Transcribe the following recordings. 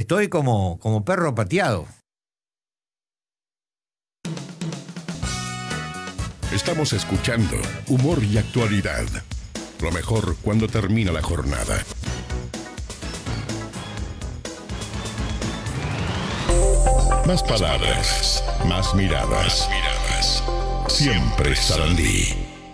estoy como perro pateado. Estamos escuchando Humor y Actualidad. Lo mejor cuando termina la jornada. Más palabras, más miradas. Siempre Sarandí.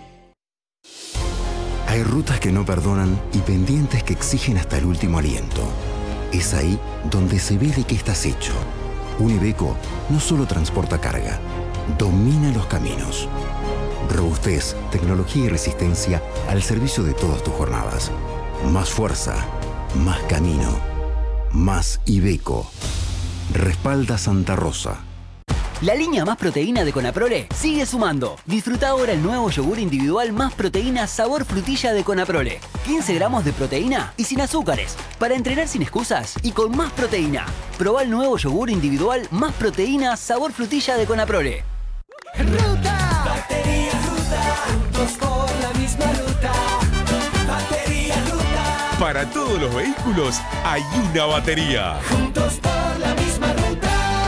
Hay rutas que no perdonan y pendientes que exigen hasta el último aliento. Es ahí donde se ve de qué estás hecho. Un Iveco no solo transporta carga, domina los caminos. Robustez, tecnología y resistencia al servicio de todas tus jornadas. Más fuerza, más camino, más Iveco. Respalda Santa Rosa. La línea Más Proteína de Conaprole sigue sumando. Disfruta ahora el nuevo yogur individual Más Proteína sabor frutilla de Conaprole. 15 gramos de proteína y sin azúcares. Para entrenar sin excusas y con más proteína. Probá el nuevo yogur individual Más Proteína sabor frutilla de Conaprole. ¡Ruta! Batería Ruta, juntos por la misma ruta. Batería Ruta. Para todos los vehículos hay una batería. Juntos por la misma ruta.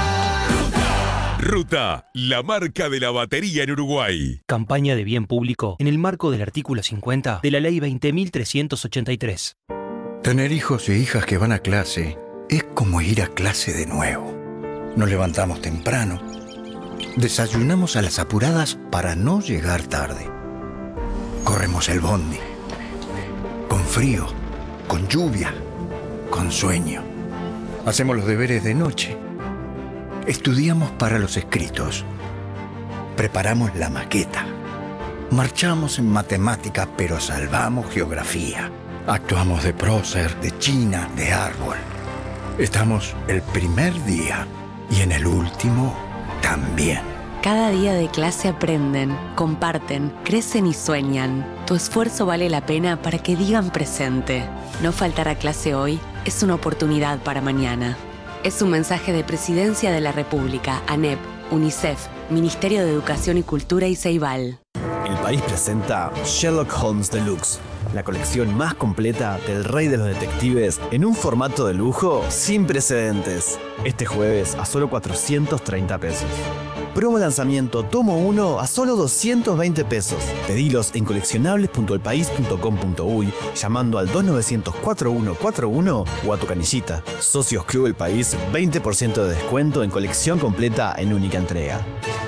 Ruta, la marca de la batería en Uruguay. Campaña de bien público en el marco del artículo 50 de la Ley 20.383. Tener hijos e hijas que van a clase es como ir a clase de nuevo. Nos levantamos temprano, desayunamos a las apuradas para no llegar tarde. Corremos el bondi, con frío, con lluvia, con sueño. Hacemos los deberes de noche. Estudiamos para los escritos. Preparamos la maqueta. Marchamos en matemática, pero salvamos geografía. Actuamos de prócer, de china, de árbol. Estamos el primer día y en el último también. Cada día de clase aprenden, comparten, crecen y sueñan. Tu esfuerzo vale la pena para que digan presente. No faltar a clase hoy es una oportunidad para mañana. Es un mensaje de Presidencia de la República, ANEP, UNICEF, Ministerio de Educación y Cultura y Ceibal. El país presenta Sherlock Holmes Deluxe, la colección más completa del rey de los detectives en un formato de lujo sin precedentes. Este jueves a solo 430 pesos. Promo lanzamiento tomo 1 a solo 220 pesos. Pedilos en coleccionables.elpaís.com.uy llamando al 2900-4141 o a tu canillita. Socios Club El País, 20% de descuento en colección completa en única entrega.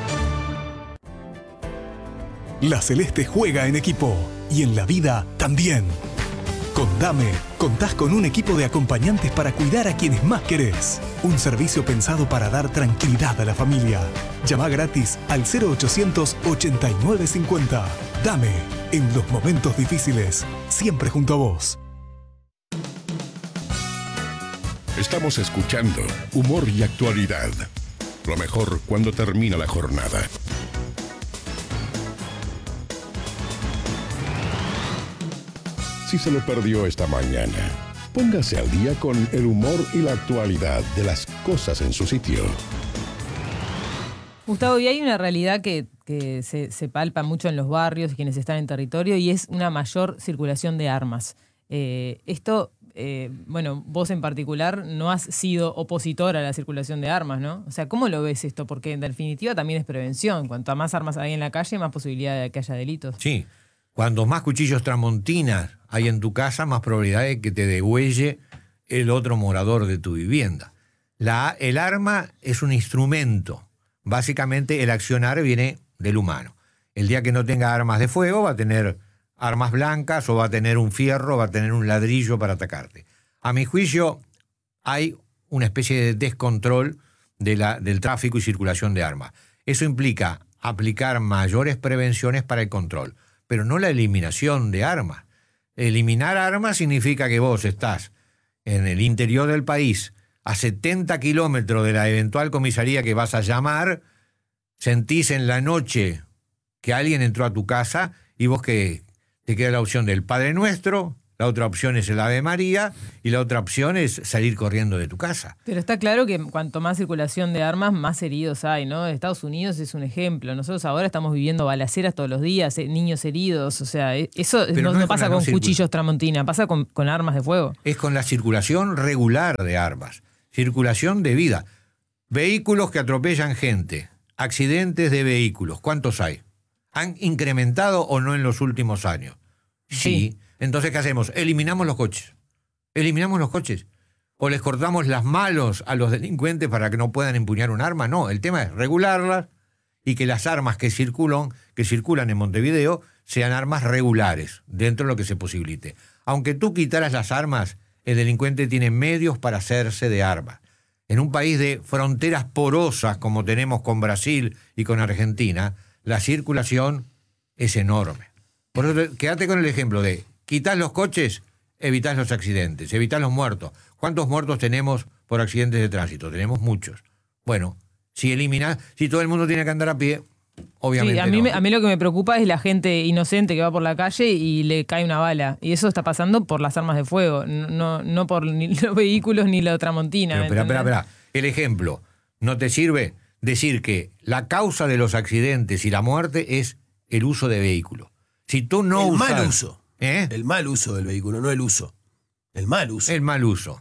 La Celeste juega en equipo y en la vida también. Con Dame, contás con un equipo de acompañantes para cuidar a quienes más querés. Un servicio pensado para dar tranquilidad a la familia. Llama gratis al 0800 8950. Dame, en los momentos difíciles, siempre junto a vos. Estamos escuchando Humor y Actualidad. Lo mejor cuando termina la jornada. Si se lo perdió esta mañana, póngase al día con el humor y la actualidad de las cosas en su sitio. Gustavo, y hay una realidad que se palpa mucho en los barrios, quienes están en territorio, y es una mayor circulación de armas. Bueno, vos en particular no has sido opositor a la circulación de armas, ¿no? O sea, ¿cómo lo ves esto? Porque en definitiva también es prevención. Cuanto más armas hay en la calle, más posibilidad de que haya delitos. Sí. Cuando más cuchillos tramontinas hay en tu casa, más probabilidad de que te degüelle el otro morador de tu vivienda. El arma es un instrumento. Básicamente el accionar viene del humano. El día que no tenga armas de fuego va a tener armas blancas o va a tener un fierro, va a tener un ladrillo para atacarte. A mi juicio hay una especie de descontrol del tráfico y circulación de armas. Eso implica aplicar mayores prevenciones para el control, pero no la eliminación de armas. Eliminar armas significa que vos estás en el interior del país, a 70 kilómetros de la eventual comisaría que vas a llamar, sentís en la noche que alguien entró a tu casa y vos que te queda la opción del Padre Nuestro, la otra opción es el Ave María y la otra opción es salir corriendo de tu casa. Pero está claro que cuanto más circulación de armas, más heridos hay, ¿no? Estados Unidos es un ejemplo. Nosotros ahora estamos viviendo balaceras todos los días, niños heridos. O sea, eso no pasa con cuchillos tramontina, pasa con armas de fuego. Es con la circulación regular de armas. circulación de vida. Vehículos que atropellan gente, accidentes de vehículos, ¿cuántos hay? ¿Han incrementado o no en los últimos años? Sí. Entonces, ¿qué hacemos? Eliminamos los coches. Eliminamos los coches. O les cortamos las manos a los delincuentes para que no puedan empuñar un arma. No, el tema es regularlas y que las armas que circulan en Montevideo sean armas regulares, dentro de lo que se posibilite. Aunque tú quitaras las armas, el delincuente tiene medios para hacerse de armas. En un país de fronteras porosas como tenemos con Brasil y con Argentina, la circulación es enorme. Por eso quédate con el ejemplo de quitar los coches, evitar los accidentes, evitar los muertos. ¿Cuántos muertos tenemos por accidentes de tránsito? Tenemos muchos. Bueno, si todo el mundo tiene que andar a pie, obviamente sí, a mí lo que me preocupa es la gente inocente que va por la calle y le cae una bala. Y eso está pasando por las armas de fuego, no por ni los vehículos ni la Tramontina. Pero espera. El ejemplo, ¿no te sirve decir que la causa de los accidentes y la muerte es el uso de vehículos? Si tú no usas... mal uso. El mal uso del vehículo, no el uso. El mal uso. El mal uso.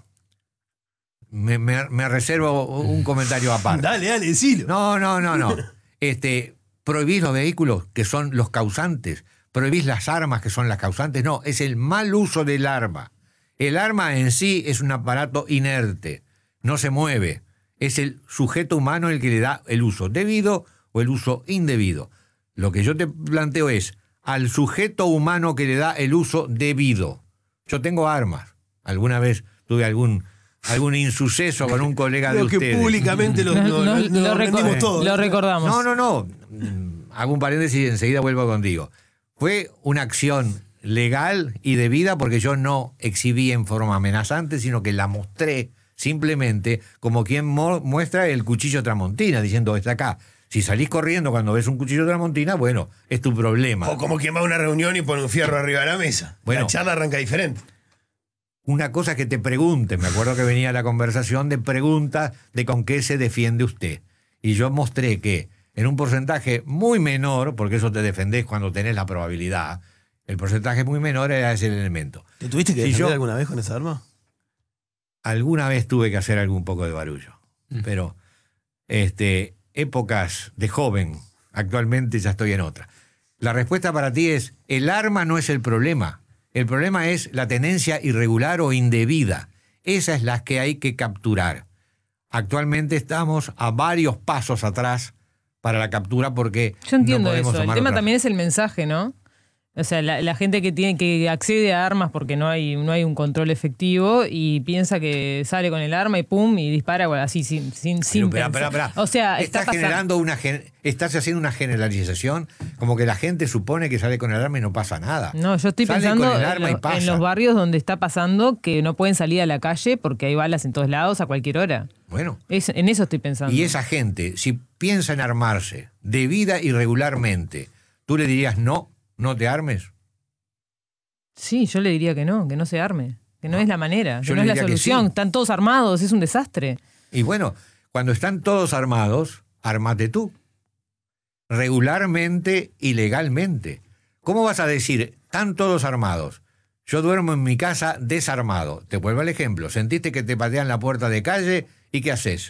Me reservo un comentario aparte. Dale, decilo. No. Prohibís los vehículos, que son los causantes. Prohibís las armas, que son las causantes. No, es el mal uso del arma. El arma en sí es un aparato inerte. No se mueve. Es el sujeto humano el que le da el uso debido o el uso indebido. Lo que yo te planteo es al sujeto humano que le da el uso debido. Yo tengo armas. Alguna vez tuve algún insuceso con un colega de ustedes. Lo que públicamente lo rendimos todos. Lo recordamos. No. Hago un paréntesis y enseguida vuelvo contigo. Fue una acción legal y debida porque yo no exhibí en forma amenazante, sino que la mostré simplemente como quien muestra el cuchillo tramontina, diciendo, está acá. Si salís corriendo cuando ves un cuchillo tramontina, bueno, es tu problema. O como quien va a una reunión y pone un fierro arriba de la mesa. Bueno, la charla arranca diferente. Una cosa que te pregunten, me acuerdo que venía la conversación de preguntas de con qué se defiende usted. Y yo mostré que en un porcentaje muy menor, porque eso te defendés cuando tenés la probabilidad, el porcentaje muy menor era ese elemento. ¿Te tuviste que defender alguna vez con esa arma? Alguna vez tuve que hacer algún poco de barullo. Pero épocas de joven, actualmente ya estoy en otra. La respuesta para ti es, el arma no es el problema. El problema es la tenencia irregular o indebida. Esa es la que hay que capturar. Actualmente estamos a varios pasos atrás para la captura porque yo entiendo no podemos eso. El tema también es el mensaje, ¿no? O sea, la gente que accede a armas porque no hay un control efectivo y piensa que sale con el arma y pum, y dispara así sin Pero, o sea, estás haciendo una generalización como que la gente supone que sale con el arma y no pasa nada. No, yo estoy pensando en los barrios donde está pasando que no pueden salir a la calle porque hay balas en todos lados a cualquier hora. Bueno. En eso estoy pensando. Y esa gente, si piensa en armarse debida y regularmente, ¿tú le dirías no te armes? Sí, yo le diría que no se arme, que no es la manera, que no es la solución. Sí. Están todos armados, es un desastre. Y bueno, cuando están todos armados, ármate tú. Regularmente y legalmente. ¿Cómo vas a decir, están todos armados? Yo duermo en mi casa desarmado. Te vuelvo al ejemplo. Sentiste que te patean la puerta de calle y ¿qué haces?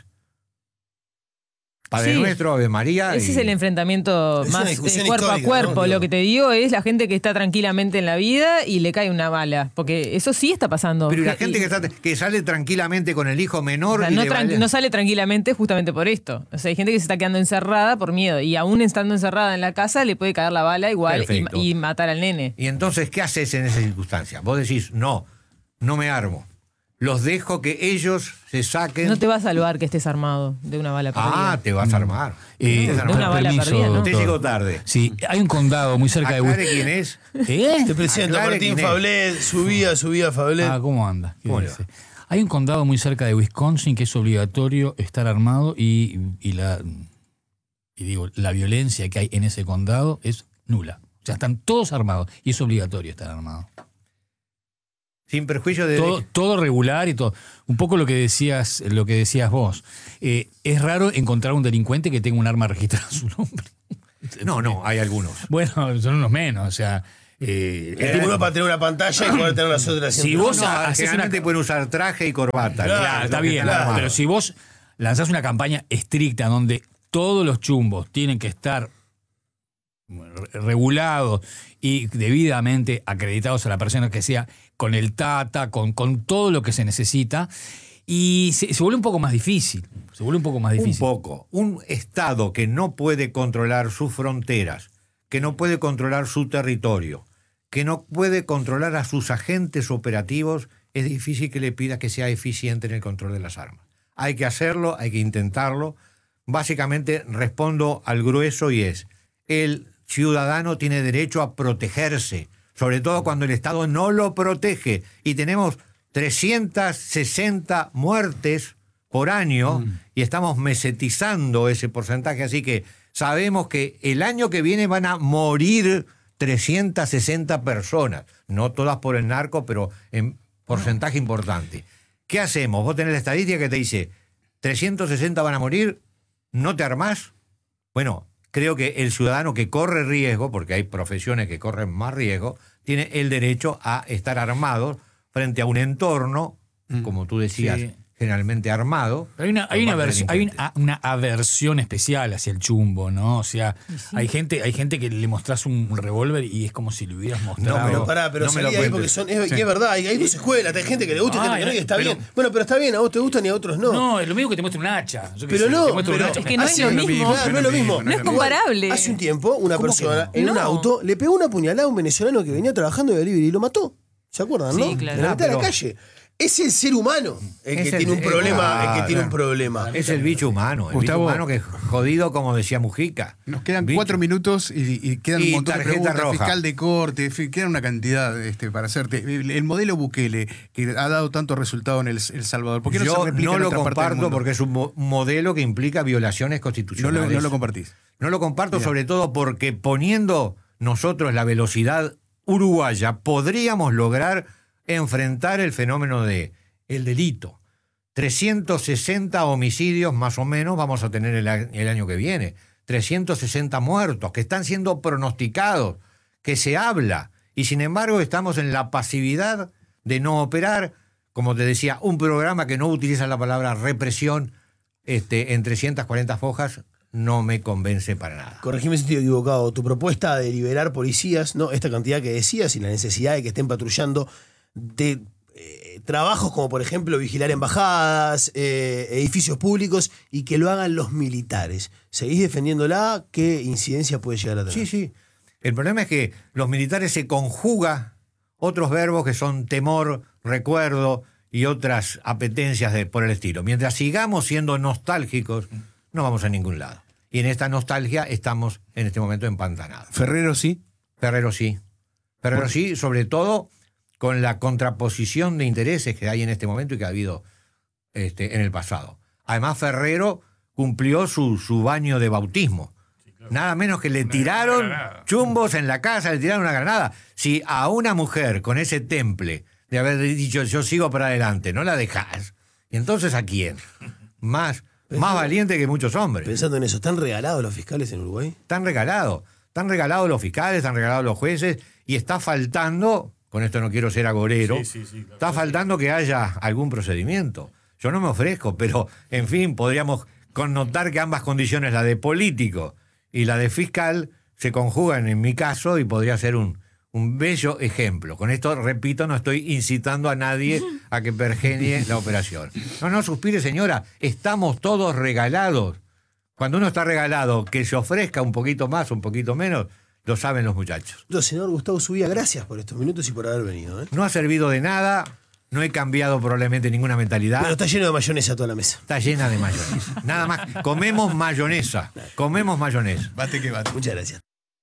Padre Nuestro, Ave María. Ese es el enfrentamiento más cuerpo a cuerpo. ¿No? Lo que te digo es la gente que está tranquilamente en la vida y le cae una bala. Porque eso sí está pasando. Pero la gente que sale tranquilamente con el hijo menor. O sea, no sale tranquilamente justamente por esto. O sea, hay gente que se está quedando encerrada por miedo. Y aún estando encerrada en la casa le puede caer la bala igual y matar al nene. Y entonces, ¿qué haces en esa circunstancia? Vos decís, no me armo. Los dejo que ellos se saquen. No te va a salvar que estés armado de una bala perdida. Ah, te vas a armar. De una bala perdida, ¿no? Usted llegó tarde. Sí, hay un condado muy cerca de Wisconsin. ¿Quién es? Te presento a Martín Fablet, subía Fablet. Ah, ¿cómo anda? Hay un condado muy cerca de Wisconsin que es obligatorio estar armado y la violencia que hay en ese condado es nula. O sea, están todos armados y es obligatorio estar armado. Sin perjuicio de... Todo regular y todo. Un poco lo que decías vos. Es raro encontrar un delincuente que tenga un arma registrada a su nombre. No, hay algunos. Bueno, son unos menos. O sea, El tipo no para tener una pantalla y poder tener las otras. Si vos generalmente pueden usar traje y corbata. Claro, está bien, pero si vos lanzás una campaña estricta donde todos los chumbos tienen que estar regulados y debidamente acreditados a la persona que sea, con el TATA, con todo lo que se necesita, y se vuelve un poco más difícil. Un Estado que no puede controlar sus fronteras, que no puede controlar su territorio, que no puede controlar a sus agentes operativos, es difícil que le pida que sea eficiente en el control de las armas. Hay que hacerlo, hay que intentarlo. Básicamente respondo al grueso y es: el ciudadano tiene derecho a protegerse, sobre todo cuando el Estado no lo protege. Y tenemos 360 muertes por año y estamos mesetizando ese porcentaje, así que sabemos que el año que viene van a morir 360 personas, no todas por el narco, pero en porcentaje importante. ¿Qué hacemos? Vos tenés la estadística que te dice 360 van a morir, ¿no te armás? Bueno, creo que el ciudadano que corre riesgo, porque hay profesiones que corren más riesgo, tiene el derecho a estar armado frente a un entorno, como tú decías, generalmente armado. Hay una aversión especial hacia el chumbo, ¿no? O sea, hay gente que le mostrás un revólver y es como si le hubieras mostrado. Pero salí ahí porque es verdad, hay dos escuelas, hay gente que le gusta y gente que no, y está bien. Bueno, pero está bien, a vos te gustan y a otros no. No, es lo mismo que te muestre un hacha. Pero no, es que no es lo mismo. No es lo mismo. No es comparable. Hace un tiempo, una persona en un auto le pegó una puñalada a un venezolano que venía trabajando de delivery y lo mató. ¿Se acuerdan, no? Sí, claro. En la mitad de la calle. Es el ser humano el que tiene un problema. Es el bicho humano. El bicho humano que es jodido, como decía Mujica. Nos quedan 4 minutos y quedan un montón de preguntas. Roja. Fiscal de corte, quedan una cantidad para hacerte. El modelo Bukele, que ha dado tanto resultado en El Salvador, ¿por qué no se replica en otra parte del mundo? Yo no lo comparto porque es un modelo que implica violaciones constitucionales. No lo compartís. No lo comparto sobre todo porque poniendo nosotros la velocidad uruguaya podríamos lograr enfrentar el fenómeno del delito. 360 homicidios más o menos vamos a tener el año que viene. 360 muertos que están siendo pronosticados, que se habla, y sin embargo estamos en la pasividad de no operar. Como te decía, un programa que no utiliza la palabra represión en 340 hojas no me convence para nada. Corregime si estoy equivocado. Tu propuesta de liberar policías, ¿no? Esta cantidad que decías y la necesidad de que estén patrullando de trabajos como por ejemplo vigilar embajadas, edificios públicos, y que lo hagan los militares. ¿Seguís defendiéndola? ¿Qué incidencia puede llegar a tener? Sí. El problema es que los militares se conjuga otros verbos que son temor, recuerdo y otras apetencias por el estilo. Mientras sigamos siendo nostálgicos, no vamos a ningún lado. Y en esta nostalgia estamos en este momento empantanados. ¿Ferrero sí? Ferrero sí, sobre todo con la contraposición de intereses que hay en este momento y que ha habido en el pasado. Además, Ferrero cumplió su baño de bautismo. Sí, claro. Nada menos que le tiraron chumbos en la casa, le tiraron una granada. Si a una mujer con ese temple de haber dicho yo sigo para adelante, no la dejás, ¿y entonces a quién? Más valiente que muchos hombres. Pensando en eso, ¿están regalados los fiscales en Uruguay? Están regalados los fiscales, están regalados los jueces, y está faltando, con esto no quiero ser agorero, está faltando que haya algún procedimiento. Yo no me ofrezco, pero en fin, podríamos connotar que ambas condiciones, la de político y la de fiscal, se conjugan en mi caso y podría ser un bello ejemplo. Con esto, repito, no estoy incitando a nadie a que pergenie la operación. No suspire, señora, estamos todos regalados. Cuando uno está regalado, que se ofrezca un poquito más, un poquito menos, lo saben los muchachos. Señor Gustavo Zubia, gracias por estos minutos y por haber venido. No ha servido de nada, no he cambiado probablemente ninguna mentalidad. Pero está lleno de mayonesa toda la mesa. Está llena de mayonesa. Nada más, comemos mayonesa. Bate que bate. Muchas gracias.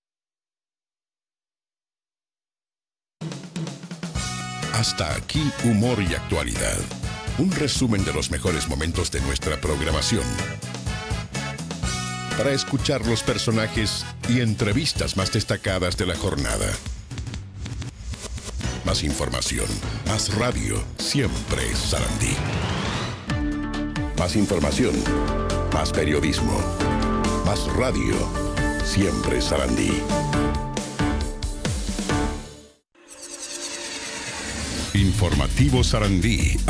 Hasta aquí Humor y Actualidad. Un resumen de los mejores momentos de nuestra programación. Para escuchar los personajes y entrevistas más destacadas de la jornada. Más información, más radio, siempre Sarandí. Más información, más periodismo, más radio, siempre Sarandí. Informativo Sarandí.